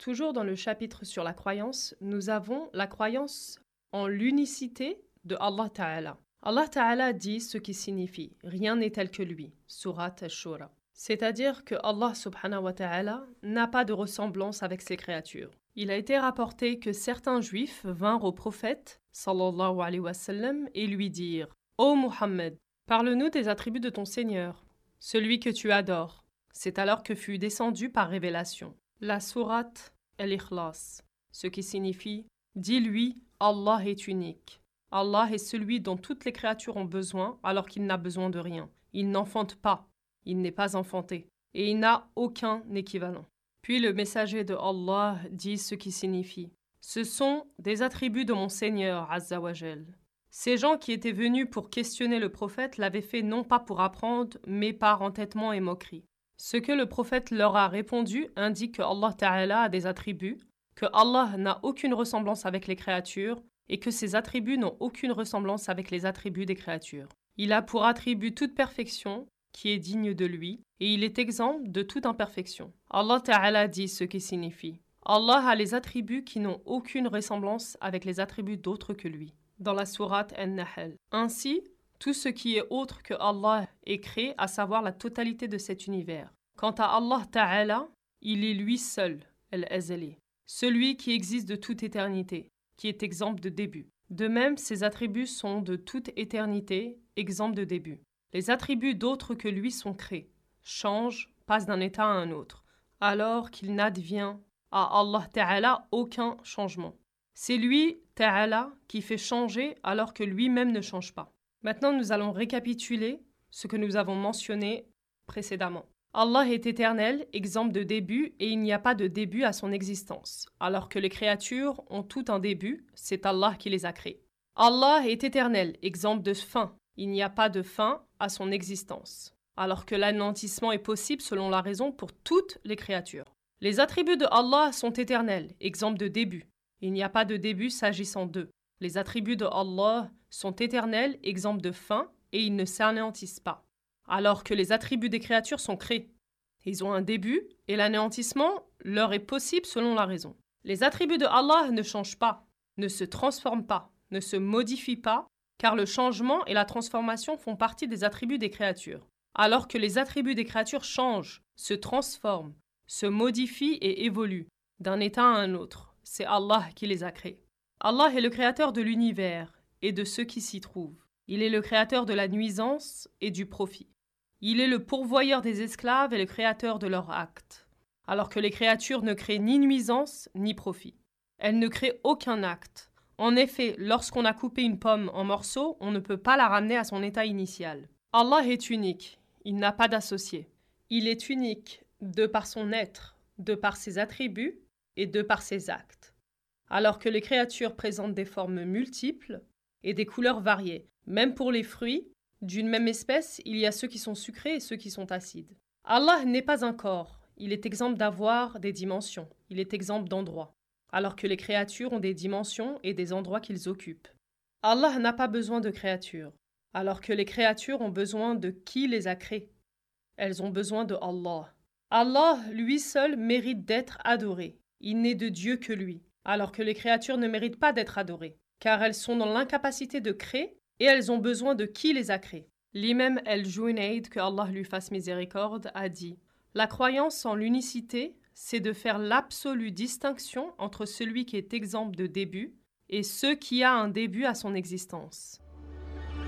Toujours dans le chapitre sur la croyance, nous avons la croyance en l'unicité de Allah Ta'ala. Allah Ta'ala dit ce qui signifie « Rien n'est tel que lui » Surat Ash-Shura. C'est-à-dire que Allah Subhanahu wa Ta'ala n'a pas de ressemblance avec ses créatures. Il a été rapporté que certains juifs vinrent au prophète sallallahu alayhi wa sallam et lui dirent « Ô Muhammad, parle-nous des attributs de ton Seigneur, celui que tu adores. » C'est alors que fut descendu par révélation la sourate Al-Ikhlas, ce qui signifie « Dis-lui, Allah est unique. Allah est celui dont toutes les créatures ont besoin alors qu'il n'a besoin de rien. Il n'enfante pas, il n'est pas enfanté, et il n'a aucun équivalent. » Puis le messager de Allah dit ce qui signifie « Ce sont des attributs de mon Seigneur, Azza wa Jal. » Ces gens qui étaient venus pour questionner le prophète l'avaient fait non pas pour apprendre, mais par entêtement et moquerie. Ce que le prophète leur a répondu indique que Allah Ta'ala a des attributs, que Allah n'a aucune ressemblance avec les créatures et que ses attributs n'ont aucune ressemblance avec les attributs des créatures. Il a pour attribut toute perfection qui est digne de lui et il est exempt de toute imperfection. Allah Ta'ala dit ce qui signifie « Allah a les attributs qui n'ont aucune ressemblance avec les attributs d'autres que lui » dans la sourate An-Nahl. Ainsi, tout ce qui est autre que Allah est créé, à savoir la totalité de cet univers. Quant à Allah Ta'ala, il est lui seul, Al-Azali, celui qui existe de toute éternité, qui est exempt de début. De même, ses attributs sont de toute éternité, exempts de début. Les attributs d'autres que lui sont créés, changent, passent d'un état à un autre, alors qu'il n'advient à Allah Ta'ala aucun changement. C'est lui, Ta'ala, qui fait changer alors que lui-même ne change pas. Maintenant, nous allons récapituler ce que nous avons mentionné précédemment. Allah est éternel, exempt de début, et il n'y a pas de début à son existence. Alors que les créatures ont tout un début, c'est Allah qui les a créées. Allah est éternel, exempt de fin. Il n'y a pas de fin à son existence. Alors que l'anéantissement est possible selon la raison pour toutes les créatures. Les attributs de Allah sont éternels, exempts de début. Il n'y a pas de début s'agissant d'eux. Les attributs de Allah sont éternels, exempts de fin, et ils ne s'anéantissent pas. Alors que les attributs des créatures sont créés. Ils ont un début, et l'anéantissement leur est possible selon la raison. Les attributs de Allah ne changent pas, ne se transforment pas, ne se modifient pas, car le changement et la transformation font partie des attributs des créatures. Alors que les attributs des créatures changent, se transforment, se modifient et évoluent d'un état à un autre. C'est Allah qui les a créés. Allah est le créateur de l'univers et de ceux qui s'y trouvent. Il est le créateur de la nuisance et du profit. Il est le pourvoyeur des esclaves et le créateur de leurs actes. Alors que les créatures ne créent ni nuisance ni profit. Elles ne créent aucun acte. En effet, lorsqu'on a coupé une pomme en morceaux, on ne peut pas la ramener à son état initial. Allah est unique. Il n'a pas d'associé. Il est unique de par son être, de par ses attributs et de par ses actes. Alors que les créatures présentent des formes multiples et des couleurs variées. Même pour les fruits, d'une même espèce, il y a ceux qui sont sucrés et ceux qui sont acides. Allah n'est pas un corps, il est exempt d'avoir des dimensions, il est exempt d'endroits, alors que les créatures ont des dimensions et des endroits qu'ils occupent. Allah n'a pas besoin de créatures, alors que les créatures ont besoin de qui les a créées. Elles ont besoin de Allah. Allah, lui seul, mérite d'être adoré. Il n'est de Dieu que lui. Alors que les créatures ne méritent pas d'être adorées, car elles sont dans l'incapacité de créer et elles ont besoin de qui les a créées. L'imam al-Junayd, que Allah lui fasse miséricorde, a dit « La croyance en l'unicité, c'est de faire l'absolue distinction entre celui qui est exempt de début et ce qui a un début à son existence. »